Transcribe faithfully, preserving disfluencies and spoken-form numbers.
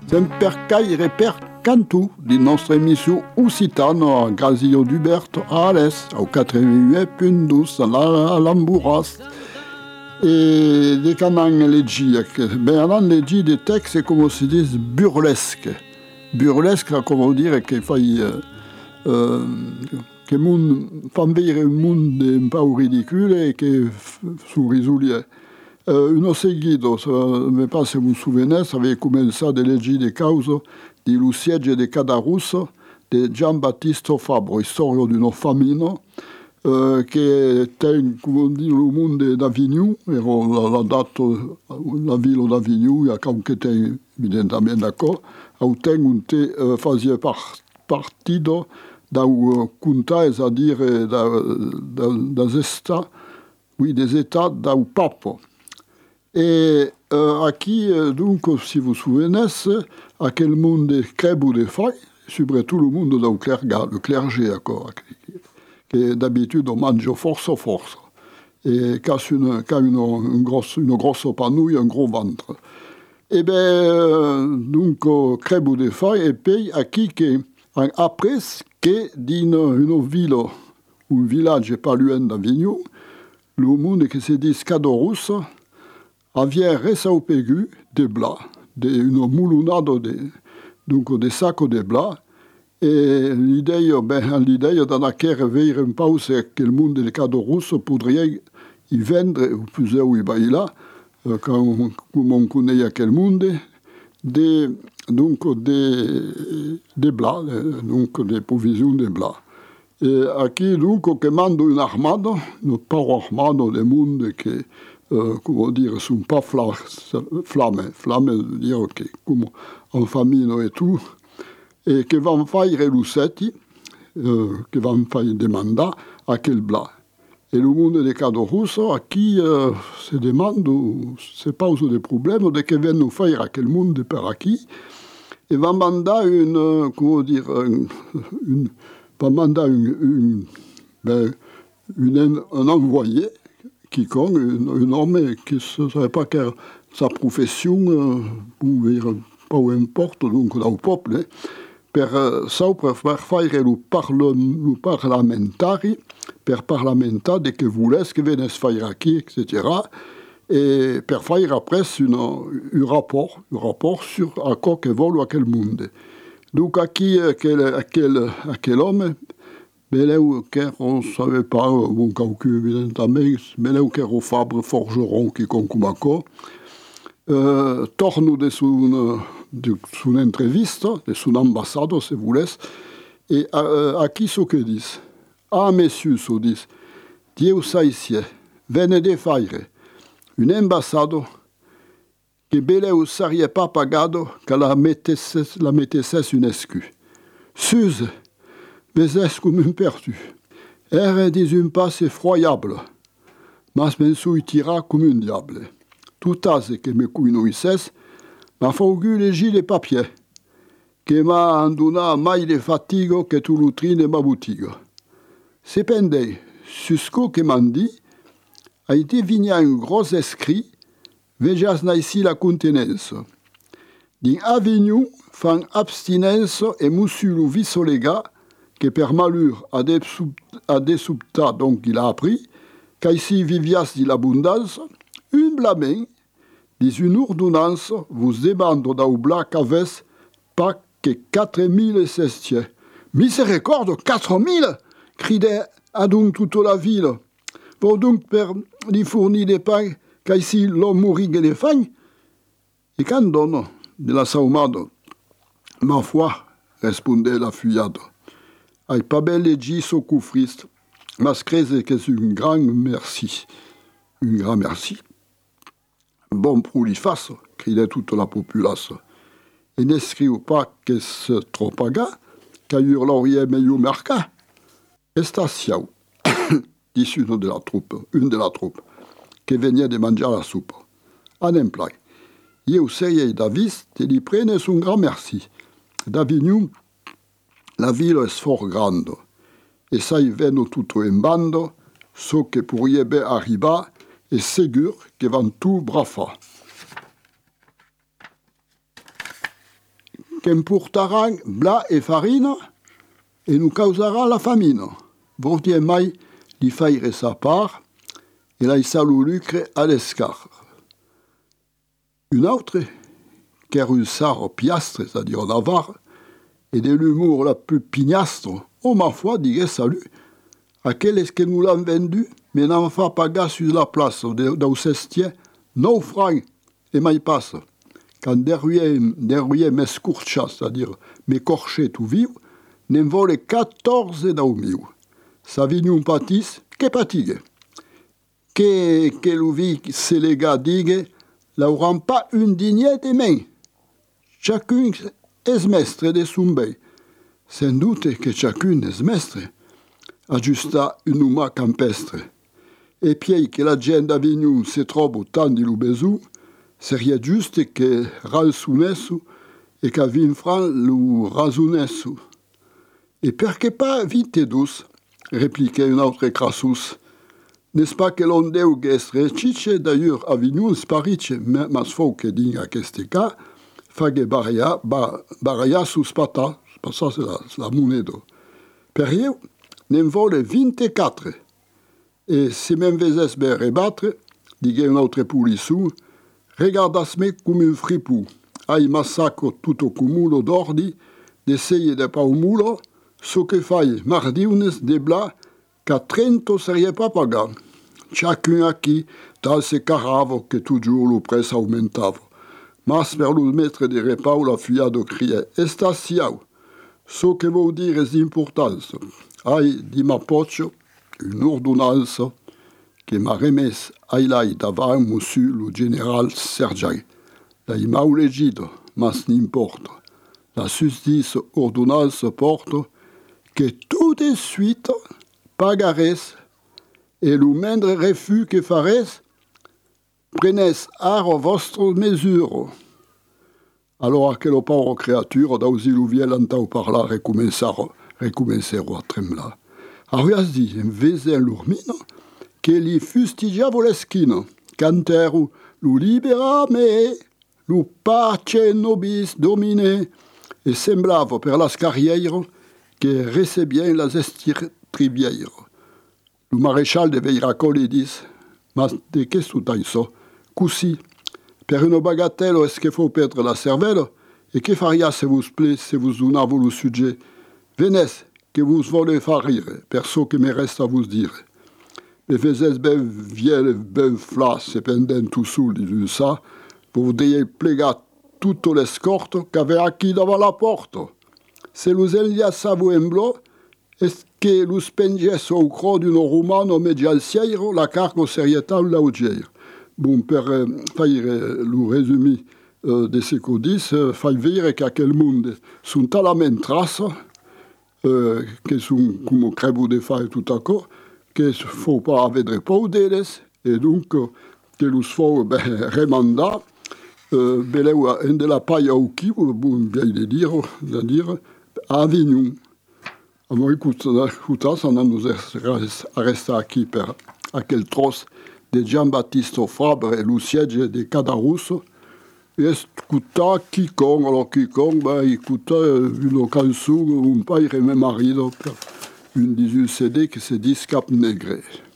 Sempercai reper cantu di nostra emissione Occitano a Grazio d'Uberto a Alès, au quatre-vingt-huit virgule douze à l'Ambouras. Et des canons élégiques. Ben, alors, l'élégie des textes, c'est comme on se dit burlesque. Burlesque, comment dire, qu'il faille. Euh, euh, que monde, fan veire un monde un peu ridicule et que sourisoulier. Euh, uno seguito, je ne sais pas si vous vous souvenez, ça avait commencé à l'élégie des causes di Luciege de Cadarus de Giambattista Fabbro, storia di una famine. Euh, che ten, come dire, le monde d'Avignon, era la date, la ville d'Avignon, il y a quelqu'un qui était évidemment d'accord, où ten un te euh, faisait par, partie da un comtat, c'est-à-dire des États, oui, des États d'un pape. Et euh, aquí, donc, si vous vous souvenez, à quel monde crève des failles, surtout le monde d'un clergé, le clergé, d'accord, che d'habitude on mange force force et qui a une, une, une, grosse, une grosse panouille, un gros ventre. Et bien, euh, donc, euh, crève des failles et puis à qui que, après que d'une une ville ou un village pas loin d'Avignon, le monde qui se dit Cadorus avait ressaupégu des blas, de, une moulonade, de, donc des sacs de blas. Et l'idée, ben, l'idée dans laquelle veille un peu, c'est que le monde des Cadorus pourrait y vendre, ou plusieurs y va là, comme on connaît quel monde, des, donc des, des blas, donc des provisions de blas. Et ici, donc, on commande une armade, une par armade des mondes qui, euh, comment dire, sont pas flammes, flammes, dire, que, comme en famine et tout, et che van fare i Lucetti, euh, che van fare demanda a quel blas. Et le monde des Cadorus, à qui euh, se demande, se pose des problèmes de que viennent faire à quel monde par qui, et va demander une, comment dire, une, une, va demander une, une, ben, une, un envoyé, quiconque, un homme qui ne savait pas quelle sa profession, euh, ou peu importe, donc dans le peuple, hein, per sau per fare le, parlo, le parlamentari, per parlamentar de que volesse que venisse faire aquí, et cetera. Et per faire après une, un rapport, un rapport sur à quoi que vole à quel monde. Donc à qui, à quel, à quel, à quel homme, mais là où on ne savait pas, bon calcul évidemment, mais là où on Fabre forgeron qui concombaco, euh, torno de son de son entrevista, de son ambassade, si vous laisse, et à, à qui ce que disent? Ah, messieurs, so disent, Dieu saïsie, venez de faire une ambassade que belle ne serait pas pagado que la mettesse, la mettesse une excuse. Suze, mais est comme un perdu. Elle dit un passe effroyable, mais me tira comme un diable. Tout à ce que me couinoisses, m'a faugu les gilets et papiers, que m'a andonna mai de fatigue que tout l'outrine ma boutique. Cependant, susco que m'en dit, a été vigné un gros écrit, vejas ici la contenance. Din Avignon, fan abstinence et monsieur le vice-légat, que per malheur a des, a des subta, donc il a appris, qu'ici vivias de l'abondance, un blamin, dis une ordonnance vous demande d'aubla qu'avès pas que quatre mille sestiers. Miséricorde, quatre mille criait à donc toute la ville. Pour donc per lui fournir des pains, qu'ici l'homme mourit des faim. Et quand donne de la saumade, ma foi, répondait la fuyade. Aïe, pas belle et dit so coufriste, mascreze que c'est un grand merci. Un grand merci. Bon pour lui fasse, criait toute la populace. Et n'escrive pas que ce tropaga, qu'à hurlaurier meilleur merca. Estasiao, dit une de la troupe, une de la troupe, qui venait de manger la soupe. En un plat. Eu sei Davis, te lui prenait son grand merci. D'Avignon, la ville est fort grande. Et ça y vient tout en bande, ce que pourriez bien arriver, et sûr que van tout brafa. qu'importaran bla et farine et nous causera la famine. Vordier mai li faire sa part et laissa le lucre à l'escar. Une autre, qui est une sarre piastre, c'est-à-dire en avare, et de l'humour la plus pignastre, oh ma foi, dirait salut, à quel est-ce que nous l'avons vendu, mais n'en fa pas gars sur la place, dans sestien, neuf francs, et m'y passe. Quand derrière, derrière mes scourchas, c'est-à-dire mes corchets tout vivre, n'en vole quatorze dans le milieu. Savignon pâtisse, que fatigue. Que, que l'ouvi, c'est les gars digue, n'auront pas une dignité des mains. Chacun est mestre de son bain. Sans doute que chacun est mestre. Ajusta une uma campestre. Et puis que la gente d'Avignon se trouve autant de l'oubezou, serait juste que ralsunessu et qu'à vingt francs le rasunessu. Et perché pas vite douce, répliquait une autre crassus. N'est-ce pas que l'on deu gestre cice, d'ailleurs Avignon sparice, mas faut que digne à queste cas, fage baraya, ba, baraya sus pata, ça c'est la, la monnaie. Perrier, n'en vole vingt-quatre. Et si même vezes ben rebattre, dit un autre poulissou, regardas-me comme un fripou. Aïe massacre tout au cumulo d'ordi, d'essayer de pas au moulo, ce que faille mardiunes de blas, qu'à trente serait pas pagat. Chacun a qui, dans ses caraves, que toujours le presse aumentava. Mas per le maître de repas, la fuyade criait « Estasiau !» Ce que veut dire est d'importance. Aïe, dit ma poche, une ordonnance que m'a remise aïe davant monsieur le général Sergei. La m'a légide, mas n'importe. La justice ordonnance porte que tout de suite pagares et le moindre refus que fares, prenez à votre mesure. Alors que le pauvre créature d'ausiluvier l'entend parler recommençar, recommencer à trembler. Arias dit, en vesen l'urmine, que li fustigiavo l'esquine, canteru lu libera me, lu pace nobis domine, et semblava per las carrières que recebien las estirtrivières. Le maréchal de Veiracol dit, mas de que soutai so, così, per une bagatelle est-ce qu'il faut perdre la cervelle, et que faria se vous plaît, si vous donnavo le sujet, venez, que vous voulez faire rire, perso que me reste à vous dire. Les faisais ben vieilles, ben flas, et pendant tout sous, disent ça, vous voudriez plégar toute l'escorte qu'avait acquis devant la porte. Se los enliassavo en blo, est-ce que los pengiesse au croc d'une romano medialciero, la cargo serietal laugier. Bon, per euh, faire euh, le résumé euh, de ce qu'on dit, euh, fait dire qu'à quel monde sont tellement traces, euh, que sont comme crève de faille tout à coup, qu'il ne faut pas avoir de repos d'elles, et donc euh, que nous faut ben, remanda, euh, beleu un de la paille au qui, bon, bien de dire, de dire, à Avignon. Alors écoute, écoute, ça nous reste ici per à quel trosse de Giambattista Fabre et le siège de Cadarus. Et écouta quiconque, alors quiconque, ben, écouta une canson, un paille même marido, une dix-huit C D que c'est dix cap négré.